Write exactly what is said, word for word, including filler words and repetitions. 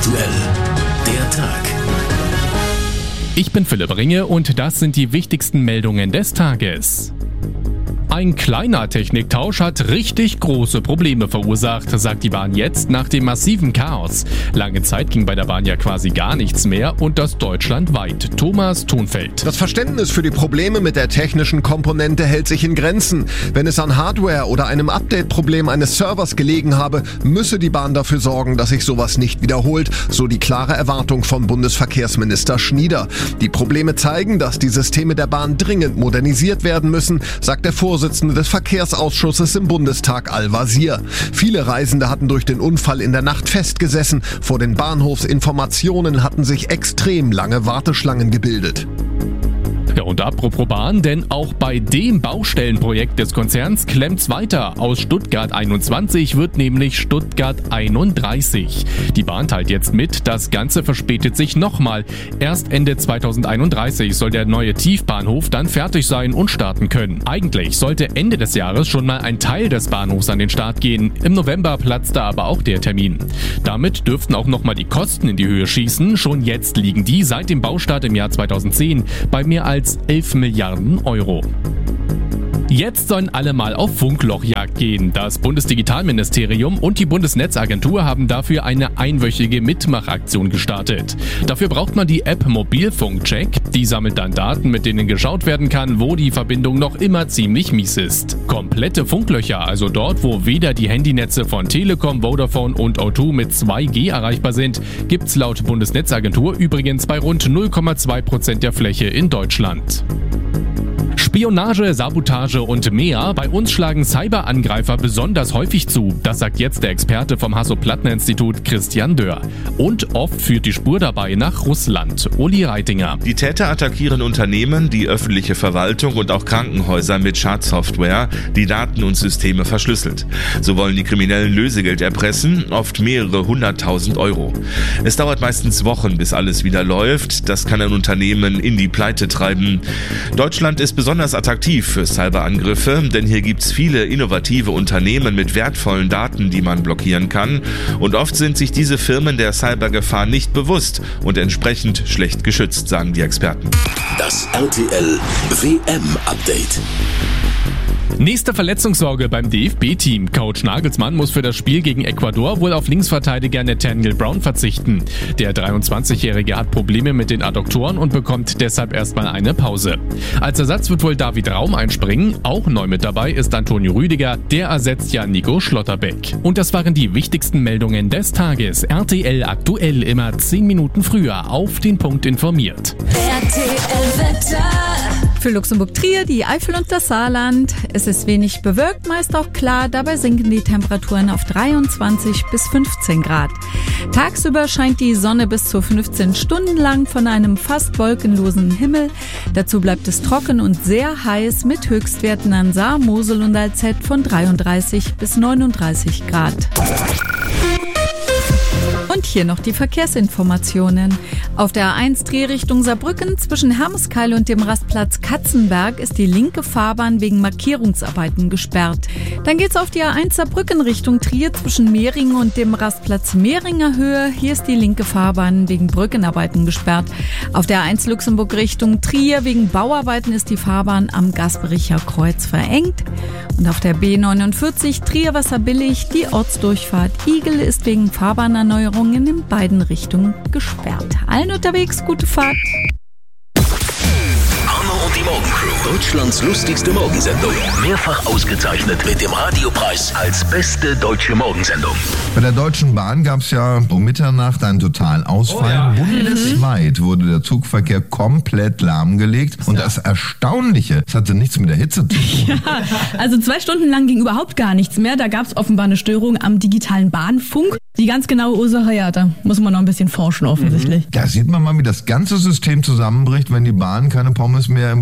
aktuell, der Tag. Ich bin Philipp Ringe und das sind die wichtigsten Meldungen des Tages. Ein kleiner Techniktausch hat richtig große Probleme verursacht, sagt die Bahn jetzt nach dem massiven Chaos. Lange Zeit ging bei der Bahn ja quasi gar nichts mehr und das deutschlandweit. Thomas Thunfeld. Das Verständnis für die Probleme mit der technischen Komponente hält sich in Grenzen. Wenn es an Hardware oder einem Update-Problem eines Servers gelegen habe, müsse die Bahn dafür sorgen, dass sich sowas nicht wiederholt, so die klare Erwartung von Bundesverkehrsminister Schnieder. Die Probleme zeigen, dass die Systeme der Bahn dringend modernisiert werden müssen, sagt der Vorsitzende des Verkehrsausschusses im Bundestag Al-Wazir. Viele Reisende hatten durch den Unfall in der Nacht festgesessen. Vor den Bahnhofsinformationen hatten sich extrem lange Warteschlangen gebildet. Ja, und apropos Bahn, denn auch bei dem Baustellenprojekt des Konzerns klemmt's weiter. Aus Stuttgart einundzwanzig wird nämlich Stuttgart einunddreißig. Die Bahn teilt jetzt mit, das Ganze verspätet sich nochmal. Erst Ende zweitausendeinunddreißig soll der neue Tiefbahnhof dann fertig sein und starten können. Eigentlich sollte Ende des Jahres schon mal ein Teil des Bahnhofs an den Start gehen. Im November platzte aber auch der Termin. Damit dürften auch nochmal die Kosten in die Höhe schießen. Schon jetzt liegen die seit dem Baustart im Jahr zweitausendzehn bei mehr als elf Milliarden Euro. Jetzt sollen alle mal auf Funklochjagd gehen. Das Bundesdigitalministerium und die Bundesnetzagentur haben dafür eine einwöchige Mitmachaktion gestartet. Dafür braucht man die App Mobilfunkcheck. Die sammelt dann Daten, mit denen geschaut werden kann, wo die Verbindung noch immer ziemlich mies ist. Komplette Funklöcher, also dort, wo weder die Handynetze von Telekom, Vodafone und O zwei mit zwei G erreichbar sind, gibt's laut Bundesnetzagentur übrigens bei rund null Komma zwei Prozent der Fläche in Deutschland. Spionage, Sabotage und mehr. Bei uns schlagen Cyberangreifer besonders häufig zu. Das sagt jetzt der Experte vom Hasso-Plattner-Institut Christian Dörr. Und oft führt die Spur dabei nach Russland. Uli Reitinger. Die Täter attackieren Unternehmen, die öffentliche Verwaltung und auch Krankenhäuser mit Schadsoftware, die Daten und Systeme verschlüsselt. So wollen die Kriminellen Lösegeld erpressen, oft mehrere hunderttausend Euro. Es dauert meistens Wochen, bis alles wieder läuft. Das kann ein Unternehmen in die Pleite treiben. Deutschland ist besonders attraktiv für Cyberangriffe, denn hier gibt's viele innovative Unternehmen mit wertvollen Daten, die man blockieren kann. Und oft sind sich diese Firmen der Cybergefahr nicht bewusst und entsprechend schlecht geschützt, sagen die Experten. Das R T L W M-Update. Nächste Verletzungssorge beim D F B-Team. Coach Nagelsmann muss für das Spiel gegen Ecuador wohl auf Linksverteidiger Nathaniel Brown verzichten. Der dreiundzwanzigjährige hat Probleme mit den Adduktoren und bekommt deshalb erstmal eine Pause. Als Ersatz wird wohl David Raum einspringen. Auch neu mit dabei ist Antonio Rüdiger. Der ersetzt ja Nico Schlotterbeck. Und das waren die wichtigsten Meldungen des Tages. R T L aktuell immer zehn Minuten früher auf den Punkt informiert. R T L-Wetter. Für Luxemburg-Trier, die Eifel und das Saarland. Es ist wenig bewölkt, meist auch klar. Dabei sinken die Temperaturen auf dreiundzwanzig bis fünfzehn Grad. Tagsüber scheint die Sonne bis zu fünfzehn Stunden lang von einem fast wolkenlosen Himmel. Dazu bleibt es trocken und sehr heiß mit Höchstwerten an Saar, Mosel und Alzett von dreiunddreißig bis neununddreißig Grad. Und hier noch die Verkehrsinformationen. Auf der A eins Drehrichtung Saarbrücken zwischen Hermeskeil und dem Rastplatz Katzenberg ist die linke Fahrbahn wegen Markierungsarbeiten gesperrt. Dann geht's auf die A eins Saarbrücken Richtung Trier zwischen Mehringen und dem Rastplatz Mehringer Höhe. Hier ist die linke Fahrbahn wegen Brückenarbeiten gesperrt. Auf der A eins Luxemburg Richtung Trier wegen Bauarbeiten ist die Fahrbahn am Gaspericher Kreuz verengt. Und auf der B neunundvierzig Trier-Wasserbillig die Ortsdurchfahrt Igel ist wegen Fahrbahnerneuerungen in beiden Richtungen gesperrt. Allen unterwegs gute Fahrt. Arno und die Morgencrew. Deutschlands lustigste Morgensendung. Mehrfach ausgezeichnet mit dem Radiopreis als beste deutsche Morgensendung. Bei der Deutschen Bahn gab es ja um Mitternacht einen Totalausfall. Oh ja. Bundesweit wurde der Zugverkehr komplett lahmgelegt. Und das Erstaunliche, es hatte nichts mit der Hitze zu tun. Ja, also zwei Stunden lang ging überhaupt gar nichts mehr. Da gab es offenbar eine Störung am digitalen Bahnfunk. Die ganz genaue Ursache, ja, da muss man noch ein bisschen forschen offensichtlich. Da sieht man mal, wie das ganze System zusammenbricht, wenn die Bahn keine Pommes mehr im